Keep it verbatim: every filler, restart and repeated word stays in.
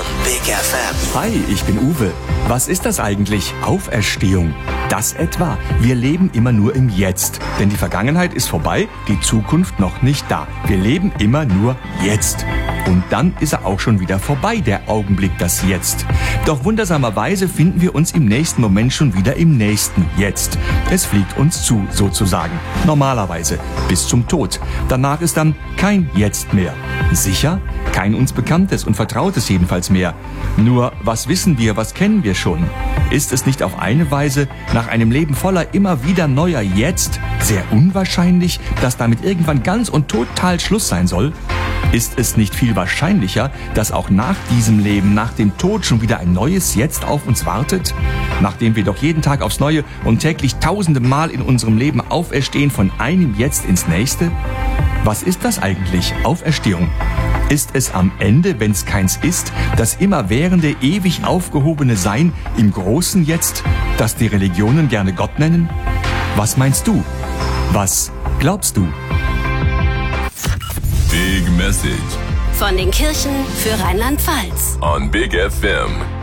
on Big F M. Hi, ich bin Uwe. Was ist das eigentlich? Auferstehung. Das etwa. Wir leben immer nur im Jetzt. Denn die Vergangenheit ist vorbei, die Zukunft noch nicht da. Wir leben immer nur jetzt. Und dann ist er auch schon wieder vorbei, der Augenblick, das Jetzt. Doch wundersamerweise finden wir uns im nächsten Moment schon wieder im nächsten Jetzt. Es fliegt uns zu, sozusagen. Normalerweise. Bis zum Tod. Danach ist dann kein Jetzt mehr. Sicher? Kein uns Bekanntes und Vertrautes jedenfalls mehr. Nur, was wissen wir, was kennen wir schon? Ist es nicht auf eine Weise, nach einem Leben voller immer wieder neuer Jetzt, sehr unwahrscheinlich, dass damit irgendwann ganz und total Schluss sein soll? Ist es nicht viel wahrscheinlicher, dass auch nach diesem Leben, nach dem Tod schon wieder ein neues Jetzt auf uns wartet? Nachdem wir doch jeden Tag aufs Neue und täglich tausende Mal in unserem Leben auferstehen von einem Jetzt ins nächste? Was ist das eigentlich, Auferstehung? Ist es am Ende, wenn es keins ist, das immerwährende, ewig aufgehobene Sein im großen Jetzt, das die Religionen gerne Gott nennen? Was meinst du? Was glaubst du? Big Message von den Kirchen für Rheinland-Pfalz on Big F M.